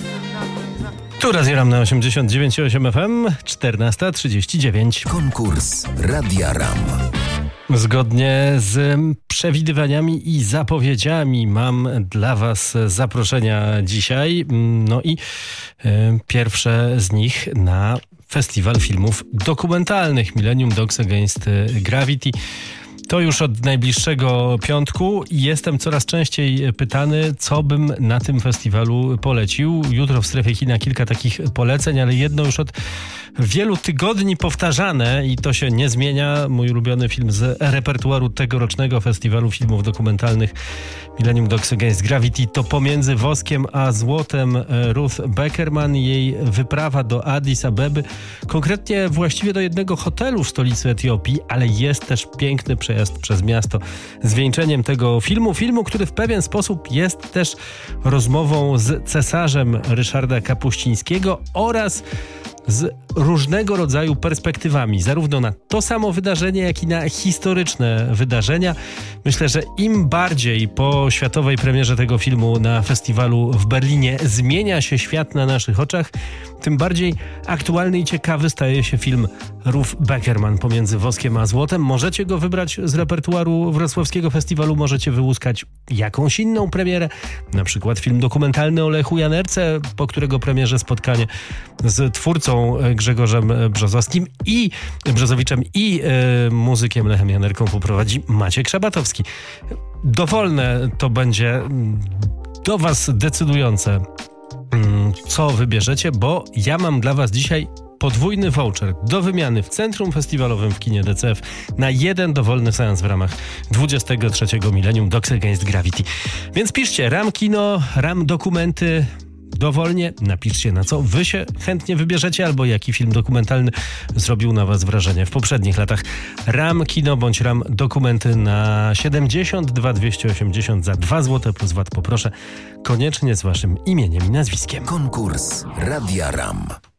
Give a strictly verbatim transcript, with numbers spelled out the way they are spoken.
Tu Radia RAM na osiemdziesiąt dziewięć i osiem F M, czternasta trzydzieści dziewięć. Konkurs Radia RAM. Zgodnie z przewidywaniami i zapowiedziami mam dla Was zaproszenia dzisiaj. No i y, pierwsze z nich na Festiwal Filmów Dokumentalnych Millennium Dogs Against Gravity. To już od najbliższego piątku i jestem coraz częściej pytany, co bym na tym festiwalu polecił. Jutro w Strefie Kina kilka takich poleceń, ale jedno już od wielu tygodni powtarzane i to się nie zmienia. Mój ulubiony film z repertuaru tegorocznego Festiwalu Filmów Dokumentalnych Millennium Dogs Against Gravity to Pomiędzy woskiem a złotem Ruth Beckerman i jej wyprawa do Addis Abeby. Konkretnie właściwie do jednego hotelu w stolicy Etiopii, ale jest też piękny przejazd przez miasto. Zwieńczeniem tego filmu, filmu, który w pewien sposób jest też rozmową z cesarzem Ryszarda Kapuścińskiego oraz z różnego rodzaju perspektywami, zarówno na to samo wydarzenie, jak i na historyczne wydarzenia. Myślę, że im bardziej po światowej premierze tego filmu na festiwalu w Berlinie zmienia się świat na naszych oczach, tym bardziej aktualny i ciekawy staje się film Ruth Beckerman Pomiędzy woskiem a złotem. Możecie go wybrać z repertuaru wrocławskiego festiwalu, możecie wyłuskać jakąś inną premierę, na przykład film dokumentalny o Lechu Janerce, po którego premierze spotkanie z twórcą Grzegorzem Brzozowskim i Brzozowiczem i y, muzykiem Lechem Janerką poprowadzi Maciek Szabatowski. Dowolne to będzie do Was decydujące, co wybierzecie, bo ja mam dla Was dzisiaj podwójny voucher do wymiany w Centrum Festiwalowym w kinie D C F na jeden dowolny seans w ramach dwudziestego trzeciego Millennium Dogs Against Gravity. Więc piszcie RAM Kino, RAM Dokumenty, dowolnie napiszcie, na co wy się chętnie wybierzecie, albo jaki film dokumentalny zrobił na was wrażenie w poprzednich latach. RAM Kino bądź RAM Dokumenty na siedemdziesiąt dwa dwieście osiemdziesiąt za dwa złote plus V A T poproszę, koniecznie z waszym imieniem i nazwiskiem. Konkurs Radia RAM.